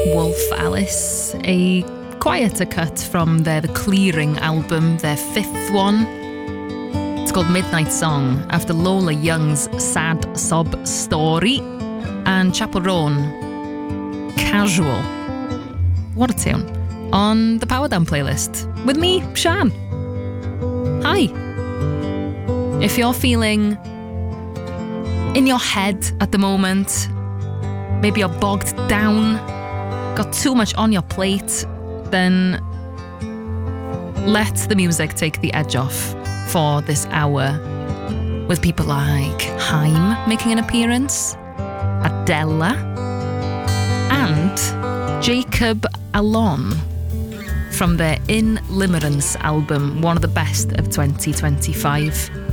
Wolf Alice, a quieter cut from their The Clearing album, their fifth one. It's called Midnight Song, after Lola Young's sad sob story, and Chaperone, Casual. What a tune. On the Power Down playlist, with me, Shan. Hi. If you're feeling in your head at the moment, maybe you're bogged down, got too much on your plate, then let the music take the edge off for this hour, with people like Haim making an appearance, Adela, and Jacob Allon from their In Limerence album, one of the best of 2025.